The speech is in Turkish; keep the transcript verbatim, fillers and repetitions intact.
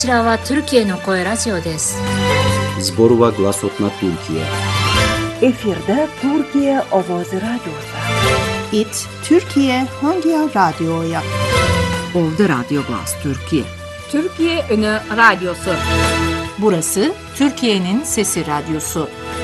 こちらはトルキエの声ラジオです。 Zborova Glasotna Türkiye. Efirde Türkiye Ovozi Radyosu. It Türkiye Hangi Radyo'ya? Ovda Radyo Glas Türkiye. Türkiye Önü Radyosu. Burası Türkiye'nin Sesi Radyosu.